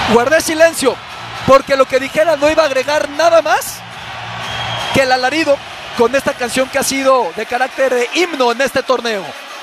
Guardé silencio, porque lo que dijera no iba a agregar nada más que el alarido con esta canción que ha sido de carácter de himno en este torneo.